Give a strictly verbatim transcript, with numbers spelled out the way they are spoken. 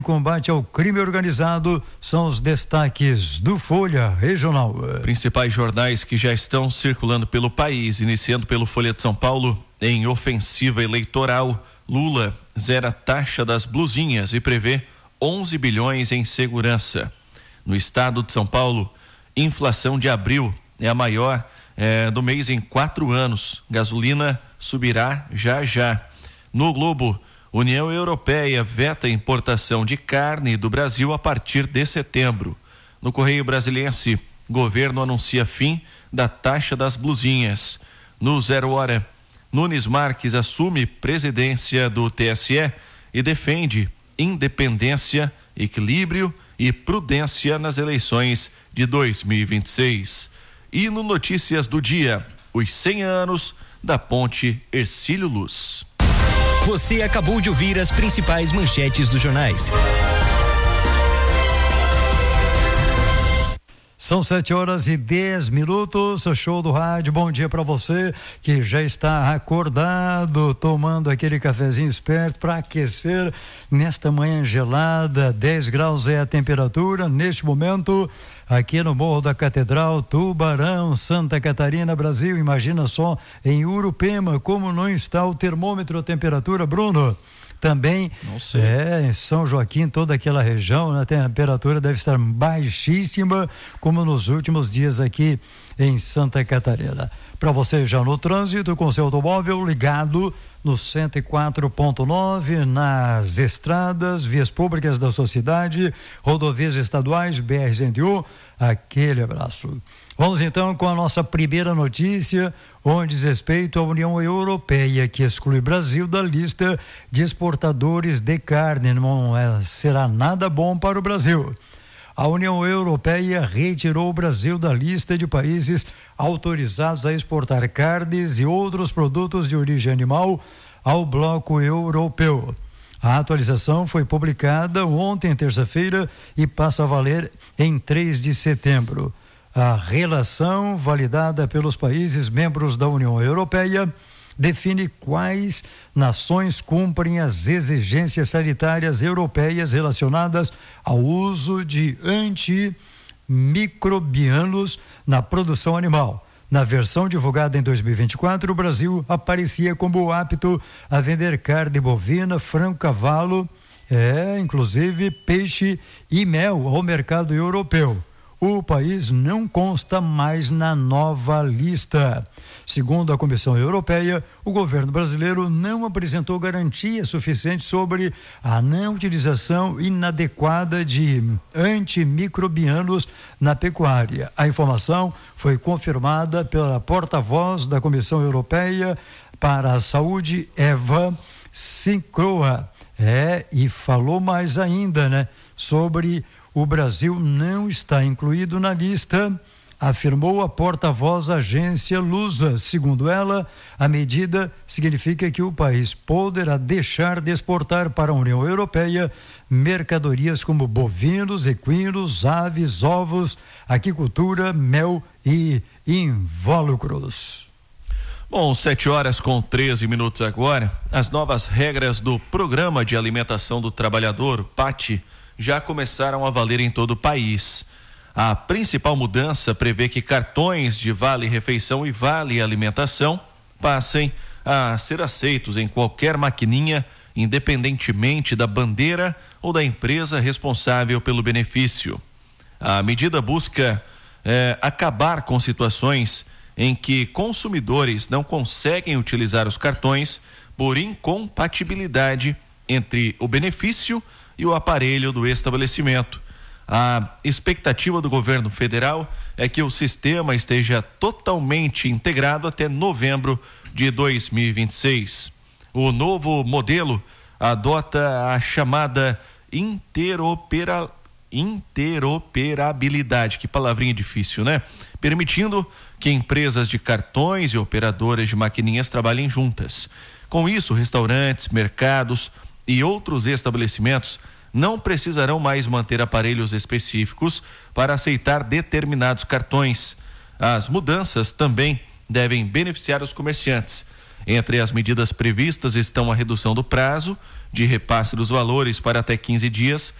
Combate ao crime organizado são os destaques do Folha Regional. Principais jornais que já estão circulando pelo país, iniciando pelo Folha de São Paulo. Em ofensiva eleitoral, Lula zera taxa das blusinhas e prevê onze bilhões em segurança. No estado de São Paulo, inflação de abril é a maior é, do mês em quatro anos. Gasolina subirá já já. No Globo, União Europeia veta a importação de carne do Brasil a partir de setembro. No Correio Brasiliense, governo anuncia fim da taxa das blusinhas. No Zero Hora, Nunes Marques assume presidência do T S E e defende independência, equilíbrio e prudência nas eleições de dois mil e vinte e seis. E no Notícias do Dia, os cem anos da Ponte Hercílio Luz. Você acabou de ouvir as principais manchetes dos jornais. São sete horas e dez minutos, show do rádio. Bom dia para você que já está acordado, tomando aquele cafezinho esperto para aquecer nesta manhã gelada. dez graus é a temperatura neste momento aqui no Morro da Catedral, Tubarão, Santa Catarina, Brasil. Imagina só em Urupema como não está o termômetro, a temperatura, Bruno. Também é, em São Joaquim, toda aquela região, né, a temperatura deve estar baixíssima, como nos últimos dias aqui em Santa Catarina. Para você já no trânsito, com seu automóvel ligado no cento e quatro ponto nove, nas estradas, vias públicas da sua cidade, rodovias estaduais, B R cento e um, aquele abraço. Vamos então com a nossa primeira notícia, onde diz respeito à União Europeia, que exclui Brasil da lista de exportadores de carne. Não é, será nada bom para o Brasil. A União Europeia retirou o Brasil da lista de países autorizados a exportar carnes e outros produtos de origem animal ao bloco europeu. A atualização foi publicada ontem, terça-feira, e passa a valer em três de setembro. A relação validada pelos países membros da União Europeia define quais nações cumprem as exigências sanitárias europeias relacionadas ao uso de antimicrobianos na produção animal. Na versão divulgada em dois mil e vinte e quatro, o Brasil aparecia como apto a vender carne bovina, frango, cavalo, é, inclusive peixe e mel ao mercado europeu. O país não consta mais na nova lista. Segundo a Comissão Europeia, o governo brasileiro não apresentou garantias suficientes sobre a não utilização inadequada de antimicrobianos na pecuária. A informação foi confirmada pela porta-voz da Comissão Europeia para a Saúde, Eva Sincroa. É, e falou mais ainda, né, sobre o Brasil não está incluído na lista, afirmou a porta-voz da agência Lusa. Segundo ela, a medida significa que o país poderá deixar de exportar para a União Europeia mercadorias como bovinos, equinos, aves, ovos, aquicultura, mel e invólucros. Bom, sete horas com treze minutos agora. As novas regras do Programa de Alimentação do Trabalhador, P A T, já começaram a valer em todo o país. A principal mudança prevê que cartões de Vale Refeição e Vale Alimentação passem a ser aceitos em qualquer maquininha, independentemente da bandeira ou da empresa responsável pelo benefício. A medida busca eh, acabar com situações em que consumidores não conseguem utilizar os cartões por incompatibilidade entre o benefício e o aparelho do estabelecimento. A expectativa do governo federal é que o sistema esteja totalmente integrado até novembro de dois mil e vinte e seis. O novo modelo adota a chamada interopera... interoperabilidade, que palavrinha difícil, né? Permitindo que empresas de cartões e operadoras de maquininhas trabalhem juntas. Com isso, restaurantes, mercados e outros estabelecimentos não precisarão mais manter aparelhos específicos para aceitar determinados cartões. As mudanças também devem beneficiar os comerciantes. Entre as medidas previstas estão a redução do prazo de repasse dos valores para até quinze dias